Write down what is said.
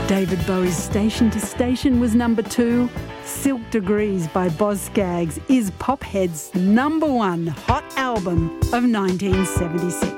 David Bowie's Station to Station was number 2. Silk Degrees by Boz Scaggs is Pophead's number 1 hot album of 1976.